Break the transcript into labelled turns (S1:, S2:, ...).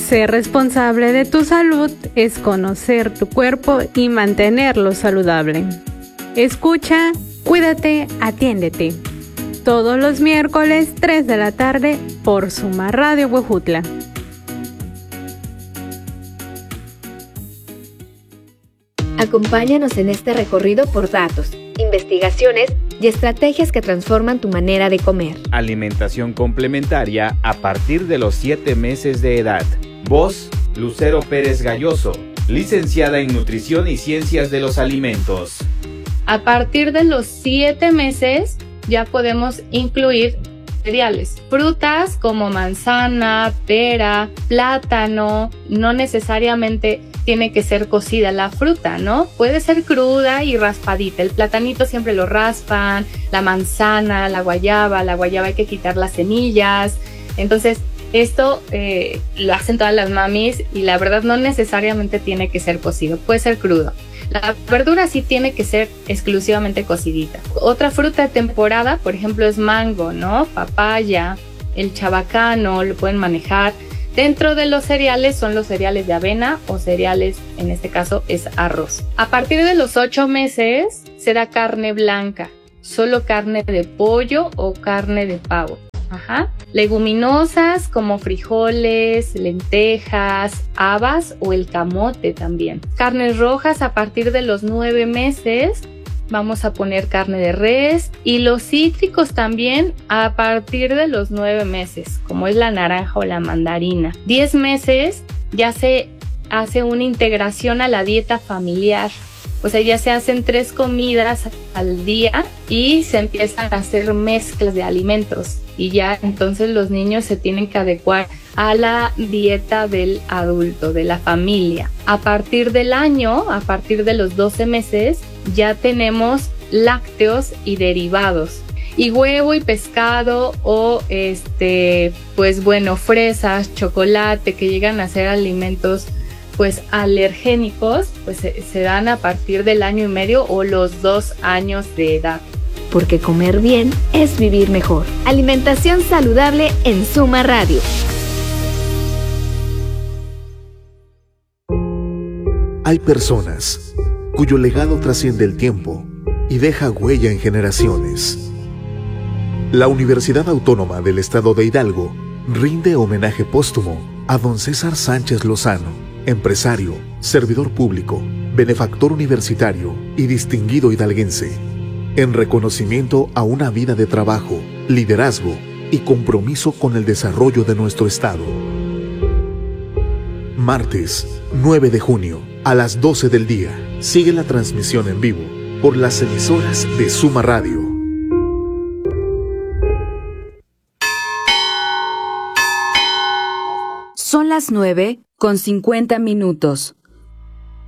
S1: Ser responsable de tu salud es conocer tu cuerpo y mantenerlo saludable. Escucha, cuídate, atiéndete. Todos los miércoles 3 de la tarde por Suma Radio Huejutla.
S2: Acompáñanos en este recorrido por datos, investigaciones y estrategias que transforman tu manera de comer.
S3: Alimentación complementaria a partir de los 7 meses de edad. Voz, Lucero Pérez Galloso, licenciada en Nutrición y Ciencias de los Alimentos.
S4: A partir de los 7 meses ya podemos incluir cereales, frutas como manzana, pera, plátano. No necesariamente tiene que ser cocida la fruta, ¿no? Puede ser cruda y raspadita. El platanito siempre lo raspan, la manzana, la guayaba hay que quitar las semillas. Entonces, esto lo hacen todas las mamis y la verdad no necesariamente tiene que ser cocido, puede ser crudo. La verdura sí tiene que ser exclusivamente cocidita. Otra fruta de temporada, por ejemplo, es mango, ¿no? Papaya, el chabacano, lo pueden manejar. Dentro de los cereales son los cereales de avena o cereales, en este caso es arroz. A partir de los 8 meses se da carne blanca, solo carne de pollo o carne de pavo. Leguminosas como frijoles, lentejas, habas o el camote también. Carnes rojas a partir de los 9 meses. Vamos a poner carne de res y los cítricos también a partir de los 9 meses, como es la naranja o la mandarina. 10 meses ya se hace una integración a la dieta familiar. O sea, ya se hacen 3 comidas al día y se empiezan a hacer mezclas de alimentos. Y ya entonces los niños se tienen que adecuar a la dieta del adulto, de la familia. A partir del año, a partir de los 12 meses, ya tenemos lácteos y derivados. Y huevo y pescado o fresas, chocolate, que llegan a ser alimentos alergénicos, se dan a partir del 1.5 años o los 2 años de edad.
S2: Porque comer bien es vivir mejor. Alimentación saludable en Suma Radio.
S5: Hay personas cuyo legado trasciende el tiempo y deja huella en generaciones. La Universidad Autónoma del Estado de Hidalgo rinde homenaje póstumo a don César Sánchez Lozano, empresario, servidor público, benefactor universitario y distinguido hidalguense, en reconocimiento a una vida de trabajo, liderazgo y compromiso con el desarrollo de nuestro Estado. Martes 9 de junio a las 12 del día. Sigue la transmisión en vivo por las emisoras de Suma Radio.
S6: Son las 9:50 minutos.